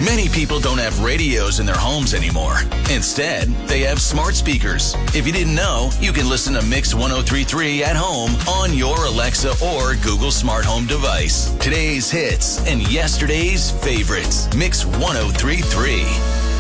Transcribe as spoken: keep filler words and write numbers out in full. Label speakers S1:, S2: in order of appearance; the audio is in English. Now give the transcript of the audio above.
S1: Many people don't have radios in their homes anymore. Instead, they have smart speakers. If you didn't know, you can listen to Mix ten thirty-three at home on your Alexa or Google smart home device. Today's hits and yesterday's favorites. Mix ten thirty-three.